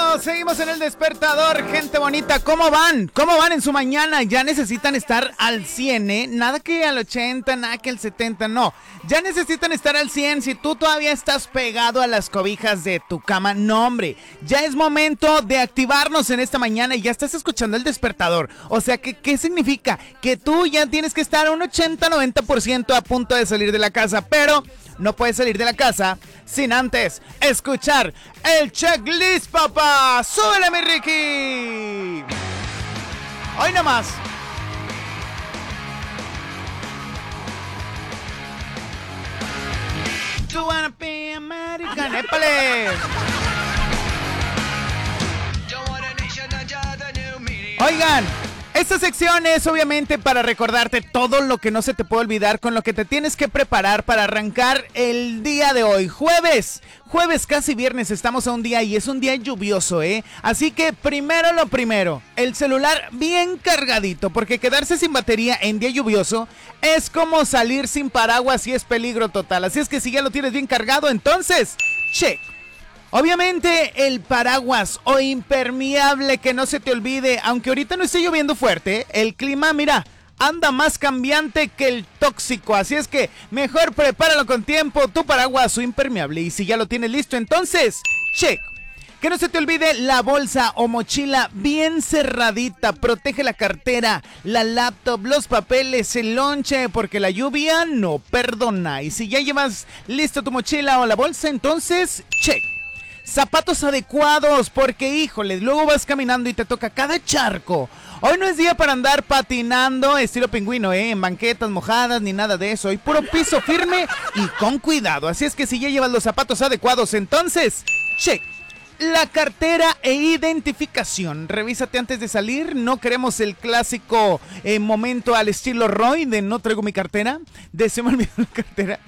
Seguimos en el despertador, gente bonita. ¿Cómo van? ¿Cómo van en su mañana? Ya necesitan estar al 100, ¿eh? Nada que al 80, nada que al 70, no. Ya necesitan estar al 100. Si tú todavía estás pegado a las cobijas de tu cama, no, hombre. Ya es momento de activarnos en esta mañana y ya estás escuchando el despertador. O sea, ¿qué significa? Que tú ya tienes que estar un 80-90% a punto de salir de la casa, pero no puedes salir de la casa sin antes escuchar el checklist, papá. ¡Súbele, mi Ricky! Hoy nomás. You wanna be American, épale. Oigan, esta sección es obviamente para recordarte todo lo que no se te puede olvidar, con lo que te tienes que preparar para arrancar el día de hoy. Jueves, casi viernes, estamos a un día y es un día lluvioso, ¿eh? Así que primero lo primero, el celular bien cargadito, porque quedarse sin batería en día lluvioso es como salir sin paraguas y es peligro total. Así es que si ya lo tienes bien cargado, entonces, check. Obviamente el paraguas o impermeable, que no se te olvide, aunque ahorita no esté lloviendo fuerte, el clima, mira, anda más cambiante que el tóxico, así es que mejor prepáralo con tiempo, tu paraguas o impermeable, y si ya lo tienes listo, entonces, check. Que no se te olvide la bolsa o mochila bien cerradita, protege la cartera, la laptop, los papeles, el lonche, porque la lluvia no perdona, y si ya llevas listo tu mochila o la bolsa, entonces, check. Zapatos adecuados, porque híjole, luego vas caminando y te toca cada charco. Hoy no es día para andar patinando estilo pingüino, en banquetas mojadas ni nada de eso. Hoy puro piso firme y con cuidado. Así es que si ya llevas los zapatos adecuados, entonces, check. La cartera e identificación. Revísate antes de salir. No queremos el clásico momento al estilo Roy de no traigo mi cartera, de se me olvidó la cartera.